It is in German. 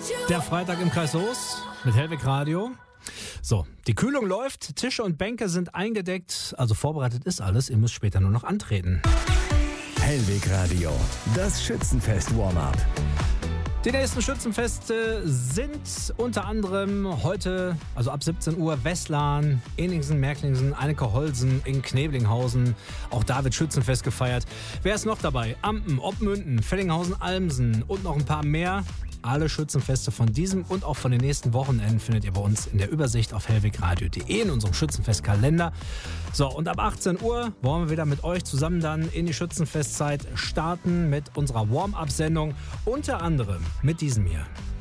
Der Freitag im Kreis Soest mit Hellweg Radio. So, die Kühlung läuft, Tische und Bänke sind eingedeckt, also vorbereitet ist alles, ihr müsst später nur noch antreten. Hellweg Radio, das Schützenfest-Warm-up. Die nächsten Schützenfeste sind unter anderem heute, also ab 17 Uhr, Westlahn, Eningsen, Märklingsen, Einecke-Holsen in Kneblinghausen. Auch da wird Schützenfest gefeiert. Wer ist noch dabei? Ampen, Oppmünden, Fellinghausen, Almsen und noch ein paar mehr. Alle Schützenfeste von diesem und auch von den nächsten Wochenenden findet ihr bei uns in der Übersicht auf hellwegradio.de in unserem Schützenfestkalender. So, und ab 18 Uhr wollen wir wieder mit euch zusammen dann in die Schützenfestzeit starten mit unserer Warm-Up-Sendung. Unter anderem mit diesem hier.